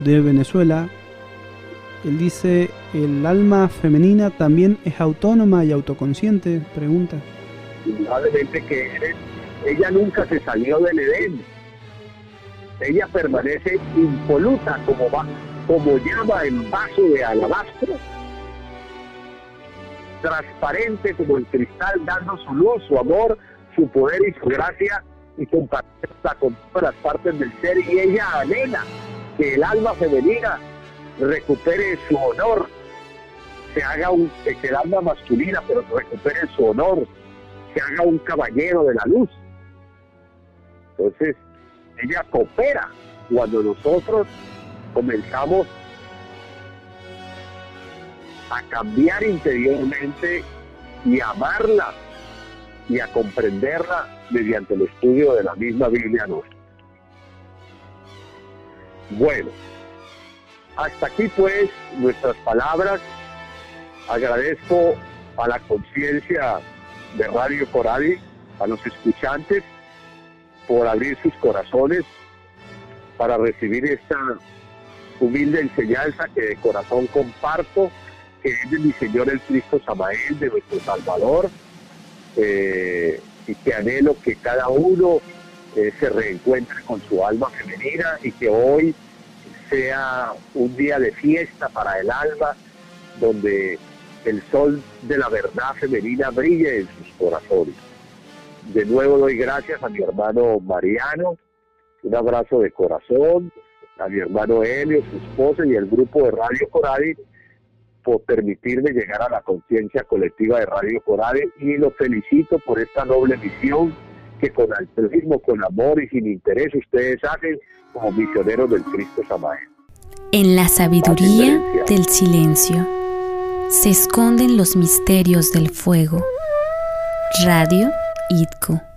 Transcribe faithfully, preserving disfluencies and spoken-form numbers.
de Venezuela. Él dice, ¿el alma femenina también es autónoma y autoconsciente? Pregunta. Indudablemente que eres, ella nunca se salió del Edén. Ella permanece impoluta como, va, como llama en vaso de alabastro, transparente como el cristal, dando su luz, su amor, su poder y su gracia, y compartirla con todas las partes del ser. Y ella anhela que el alma femenina recupere su honor, se haga un, que el alma masculina, pero recupere su honor, se haga un caballero de la luz. Entonces, ella coopera cuando nosotros comenzamos a cambiar interiormente y a amarla y a comprenderla mediante el estudio de la misma Biblia nuestra. Bueno, hasta aquí pues nuestras palabras. Agradezco a la conciencia de Radio Coradi, a los escuchantes, por abrir sus corazones para recibir esta humilde enseñanza que de corazón comparto, que es de mi Señor el Cristo Samael, de nuestro Salvador, eh, y que anhelo que cada uno eh, se reencuentre con su alma femenina y que hoy sea un día de fiesta para el alma, donde el sol de la verdad femenina brille en sus corazones. De nuevo doy gracias a mi hermano Mariano, un abrazo de corazón, a mi hermano Helio, su esposa y el grupo de Radio Coradi por permitirme llegar a la conciencia colectiva de Radio Coradi, y lo felicito por esta noble misión que con altruismo, con amor y sin interés ustedes hacen como misioneros del Cristo Samael. En la sabiduría del silencio se esconden los misterios del fuego. Radio I D C O.